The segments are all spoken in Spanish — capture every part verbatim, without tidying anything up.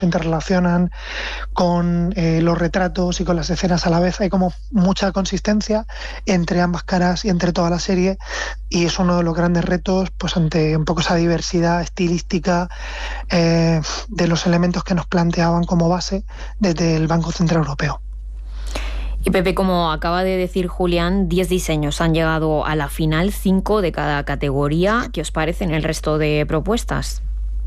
se interrelacionan con eh, los retratos y con las escenas a la vez. Hay como mucha consistencia entre ambas caras y entre toda la serie, y es uno de los grandes retos pues ante un poco esa diversidad estilística eh, de los elementos que nos planteaban como base desde el Banco Central Europeo. Y Pepe, como acaba de decir Julián, diez diseños han llegado a la final, cinco de cada categoría. ¿Qué os parecen el resto de propuestas?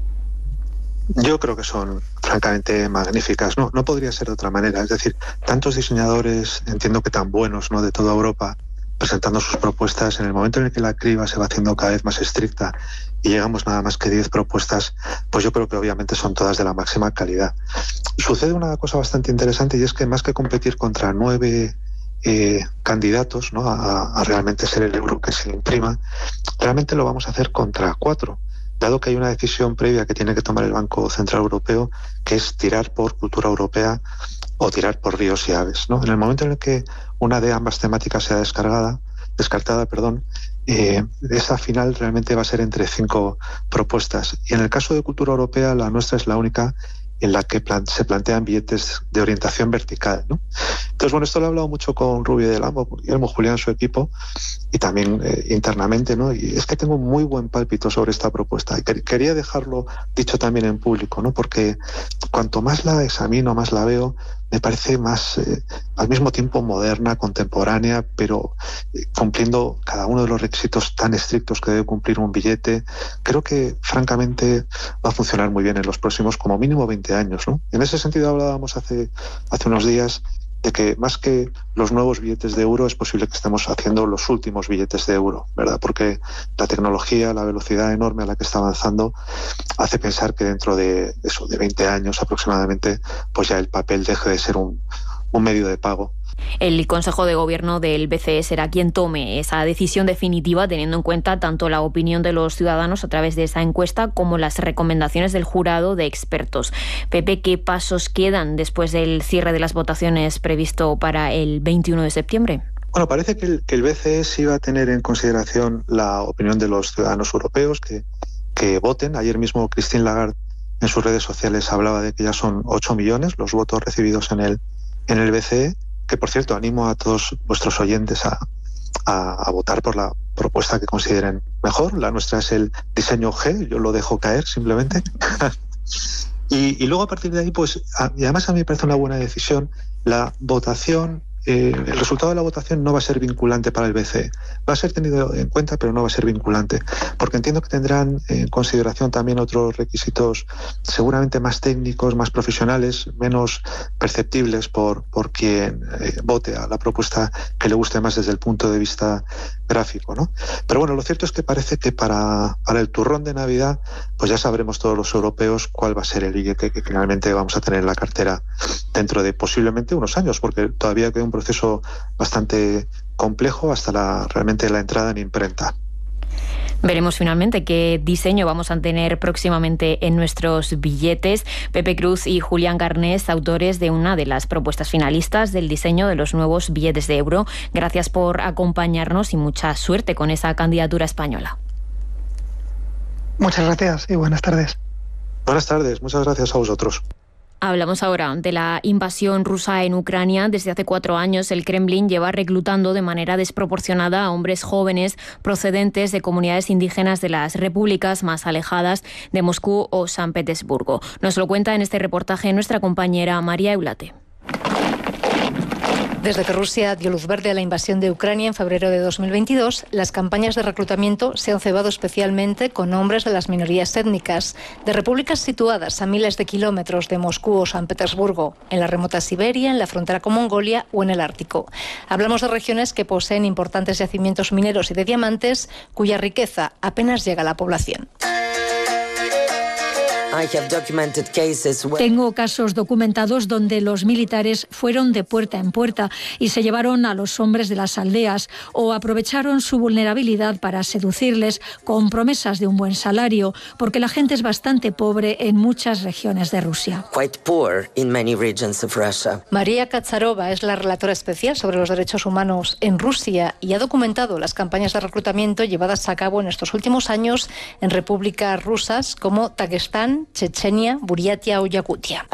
Yo creo que son francamente magníficas, no, no podría ser de otra manera. Es decir, tantos diseñadores, entiendo que tan buenos, ¿no?, de toda Europa, presentando sus propuestas. En el momento en el que la criba se va haciendo cada vez más estricta y llegamos nada más que diez propuestas, pues yo creo que obviamente son todas de la máxima calidad. Sucede una cosa bastante interesante, y es que más que competir contra nueve eh, candidatos, ¿no?, a, a realmente ser el euro que se imprima, realmente lo vamos a hacer contra cuatro, dado que hay una decisión previa que tiene que tomar el Banco Central Europeo, que es tirar por cultura europea o tirar por ríos y aves, ¿no? En el momento en el que una de ambas temáticas sea descargada, descartada, perdón, eh, esa final realmente va a ser entre cinco propuestas. Y en el caso de cultura europea, la nuestra es la única en la que plan- se plantean billetes de orientación vertical, ¿no? Entonces, bueno, esto lo he hablado mucho con Rubio del Amo, Guillermo Julián, su equipo, y también eh, internamente, ¿no? Y es que tengo muy buen pálpito sobre esta propuesta. Y que- quería dejarlo dicho también en público, ¿no? Porque cuanto más la examino, más la veo, me parece más, eh, al mismo tiempo, moderna, contemporánea, pero eh, cumpliendo cada uno de los requisitos tan estrictos que debe cumplir un billete. Creo que, francamente, va a funcionar muy bien en los próximos, como mínimo, veinte años, ¿no? En ese sentido hablábamos hace, hace unos días de que más que los nuevos billetes de euro es posible que estemos haciendo los últimos billetes de euro, ¿verdad? Porque la tecnología, la velocidad enorme a la que está avanzando hace pensar que dentro de eso, de veinte años aproximadamente, pues ya el papel deje de ser un, un medio de pago. El Consejo de Gobierno del B C E será quien tome esa decisión definitiva, teniendo en cuenta tanto la opinión de los ciudadanos a través de esa encuesta como las recomendaciones del jurado de expertos. Pepe, ¿qué pasos quedan después del cierre de las votaciones previsto para el veintiuno de septiembre? Bueno, parece que el, que el B C E sí va a tener en consideración la opinión de los ciudadanos europeos que, que voten. Ayer mismo Christine Lagarde en sus redes sociales hablaba de que ya son ocho millones los votos recibidos en el, en el B C E. Que, por cierto, animo a todos vuestros oyentes a, a, a votar por la propuesta que consideren mejor. La nuestra es el diseño G, yo lo dejo caer simplemente. y, y luego, a partir de ahí, pues, a, y además a mí me parece una buena decisión, la votación, eh, el resultado de la votación no va a ser vinculante para el B C E. Va a ser tenido en cuenta, pero no va a ser vinculante, porque entiendo que tendrán en consideración también otros requisitos seguramente más técnicos, más profesionales, menos perceptibles por, por quien eh, vote a la propuesta que le guste más desde el punto de vista gráfico, ¿no? Pero bueno, lo cierto es que parece que para, para el turrón de Navidad, pues ya sabremos todos los europeos cuál va a ser el billete que finalmente vamos a tener en la cartera dentro de posiblemente unos años, porque todavía queda un proceso bastante complejo hasta la realmente la entrada en imprenta. Veremos finalmente qué diseño vamos a tener próximamente en nuestros billetes. Pepe Cruz y Julián Garnés, autores de una de las propuestas finalistas del diseño de los nuevos billetes de euro. Gracias por acompañarnos y mucha suerte con esa candidatura española. Muchas gracias y buenas tardes. Buenas tardes, muchas gracias a vosotros. Hablamos ahora de la invasión rusa en Ucrania. Desde hace cuatro años el Kremlin lleva reclutando de manera desproporcionada a hombres jóvenes procedentes de comunidades indígenas de las repúblicas más alejadas de Moscú o San Petersburgo. Nos lo cuenta en este reportaje nuestra compañera María Eulate. Desde que Rusia dio luz verde a la invasión de Ucrania en febrero de dos mil veintidós, las campañas de reclutamiento se han cebado especialmente con hombres de las minorías étnicas, de repúblicas situadas a miles de kilómetros de Moscú o San Petersburgo, en la remota Siberia, en la frontera con Mongolia o en el Ártico. Hablamos de regiones que poseen importantes yacimientos mineros y de diamantes, cuya riqueza apenas llega a la población. Tengo casos documentados donde los militares fueron de puerta en puerta y se llevaron a los hombres de las aldeas o aprovecharon su vulnerabilidad para seducirles con promesas de un buen salario, porque la gente es bastante pobre en muchas regiones de Rusia. María Kacharova es la relatora especial sobre los derechos humanos en Rusia y ha documentado las campañas de reclutamiento llevadas a cabo en estos últimos años en repúblicas rusas como Daguestán, Chechenia, Buriatia o Yakutia.